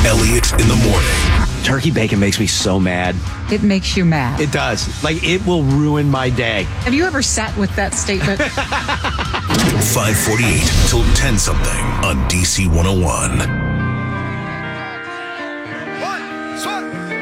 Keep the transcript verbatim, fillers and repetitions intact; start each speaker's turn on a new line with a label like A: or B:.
A: Elliott in the morning.
B: Turkey bacon makes me so mad.
C: It makes you mad.
B: It does. Like, it will ruin my day.
C: Have you ever sat with that statement?
A: five forty-eight till ten something on D C one oh one.